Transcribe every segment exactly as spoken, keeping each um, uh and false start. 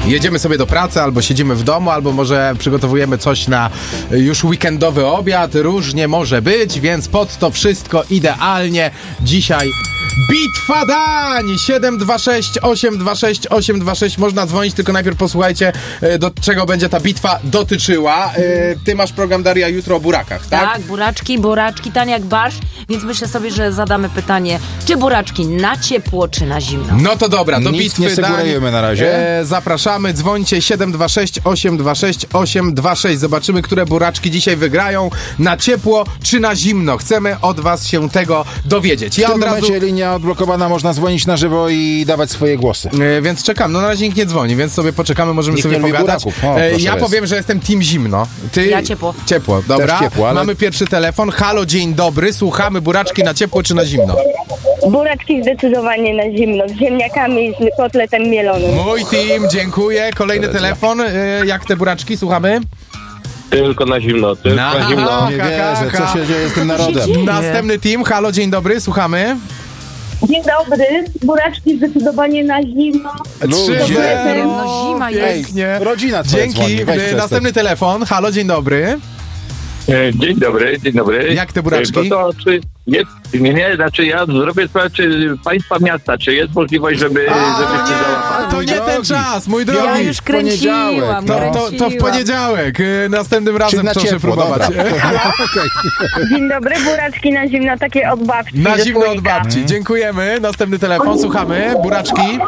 jedziemy sobie do pracy, albo siedzimy w domu, albo może przygotowujemy coś na już weekendowy obiad. Różnie może być, więc pod to wszystko idealnie dzisiaj bitwa dań! siedem dwa sześć osiem dwa sześć osiem dwa sześć. Można dzwonić, tylko najpierw posłuchajcie, do czego będzie ta bitwa dotyczyła. Ty masz program, Daria, jutro o burakach, tak? Tak, buraczki, buraczki, tanie jak barsz, więc myślę sobie, że zadamy pytanie, czy buraczki na ciepło, czy na zimno? No to dobra, do Nic bitwy nie sugerujemy na razie. E, zapraszamy, dzwońcie siedem dwa sześć osiem dwa sześć osiem dwa sześć. Zobaczymy, które buraczki dzisiaj wygrają, na ciepło czy na zimno. Chcemy od was się tego dowiedzieć. Ja w tym od razu... momencie linia odblokowana, można dzwonić na żywo i dawać swoje głosy. E, więc czekam, no na razie nikt nie dzwoni, więc sobie poczekamy, możemy Nikt sobie nie lubi pogadać. buraków. O, e, proszę ja jest. powiem, że jestem team zimno. Ty... Ja ciepło. Ciepło, dobra. Też ciepło, ale... Mamy pierwszy telefon. Halo, dzień dobry, słuchamy, buraczki na ciepło czy na zimno? Buraczki zdecydowanie na zimno, z ziemniakami, z kotletem mielonym. Mój team, dziękuję. Kolejny telefon. E, jak te buraczki, słuchamy? Tylko na zimno, tylko Na- na zimno. Nie Ha, ha, wierzę, ha. co się dzieje z tym Co się narodem. dzieje? Następny team. Halo, dzień dobry, słuchamy. Dzień dobry, buraczki zdecydowanie na zimno. Ludzie. trzy zero. No zima jest. Pięknie. Rodzina twoja Dzięki. dzwoni, weź E, przestań. Następny telefon. Halo, dzień dobry. E, Dzień dobry, dzień dobry. Jak te buraczki? E, To, to, czy jest, nie, nie, znaczy ja zrobię sprawę, czy państwa miasta, czy jest możliwość, żeby, żebyście załapali. To Mój nie ten drogi. czas, mój Ja drogi. już kręciłam, poniedziałek, To, no. to, to w kręciłam. poniedziałek. E, Następnym Czy razem na proszę ciepło, próbować. dobra. Okej. Dzień dobry, buraczki na zimno, takie od babci. Na ze zimno od słoika. babci. Dziękujemy. Następny telefon, słuchamy. Buraczki.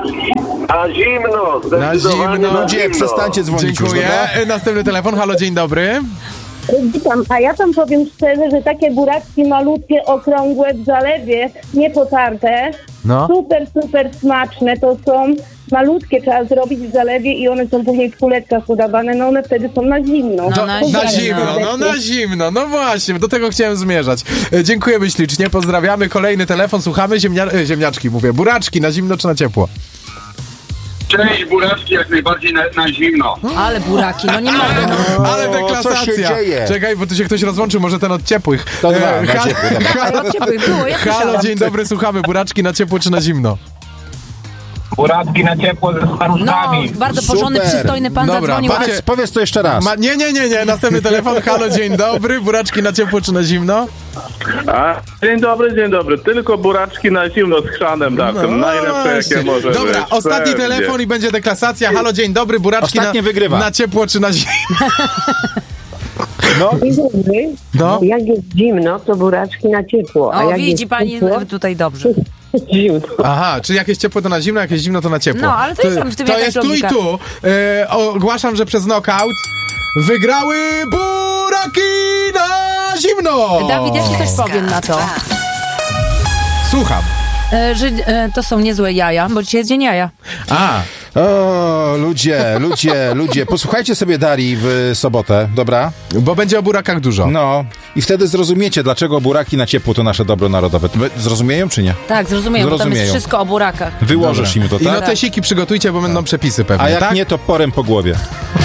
Na zimno, Na zdecydowanie zimno. na Ludzie, zimno. przestańcie dzwonić już, Dziękuję. dobra? E, Następny telefon. Halo, dzień dobry. Witam, a ja tam powiem szczerze, że takie buraczki malutkie, okrągłe w zalewie, niepotarte, No. super, super smaczne to są. Malutkie trzeba zrobić w zalewie i one są później w kuleczkach podawane, no one wtedy są na zimno. No, na Na zimno. zimno, no na zimno, no właśnie, do tego chciałem zmierzać. E, Dziękujemy ślicznie, pozdrawiamy. Kolejny telefon, słuchamy. Ziemnia... e, Ziemniaczki mówię. Buraczki na zimno czy na ciepło? Część buraczki jak najbardziej na, na zimno. Ale buraki, no nie mogę. No. Ale O, deklasacja. co się dzieje? Czekaj, bo tu się ktoś rozłączył, może ten od ciepłych. To dwa, E, na ha- ciepło, dobra. halo, Ale od ciepłych było, ja halo, słyszałam. dzień dobry, słuchamy. Buraczki na ciepło czy na zimno? Buraczki na ciepło ze No, staruszkami. bardzo porządny, Super. przystojny pan Dobra, zadzwonił. patrzcie- Powiedz, powiedz to jeszcze raz. Ma, nie, nie, nie, nie. Następny telefon. Halo, dzień dobry. Buraczki na ciepło czy na zimno? A, dzień dobry, dzień dobry. Tylko buraczki na zimno z chrzanem dawkiem. Najlepsze właśnie. jakie może Dobra, być. ostatni Pewnie. telefon i będzie deklasacja. Halo, dzień dobry. Buraczki Ostatnie na, wygrywa. na ciepło czy na zimno? No, Dzień dobry. No. Jak jest zimno, to buraczki na ciepło. A O, jak widzi jest pani ciepło, tutaj dobrze. zimno. Aha, czyli jak jest ciepło to na zimno, jak jest zimno to na ciepło. No, ale to jest tam w tym To jakaś jest tu logika. i tu. E, ogłaszam, że przez knockout wygrały buraki na zimno! Dawid, ja ci coś powiem na to. Słucham. E, że e, to są niezłe jaja, bo dzisiaj jest dzień jaja. A, o, ludzie, ludzie, ludzie. Posłuchajcie sobie Darii w sobotę, dobra? bo będzie o burakach dużo. No. I wtedy zrozumiecie, dlaczego buraki na ciepło to nasze dobro narodowe. Zrozumieją czy nie? Tak, zrozumiem, bo tam Zrozumieją. jest wszystko o burakach. Wyłożysz im to, I tak? notesiki przygotujcie, bo będą przepisy pewnie, A jak tak? nie, to porem po głowie.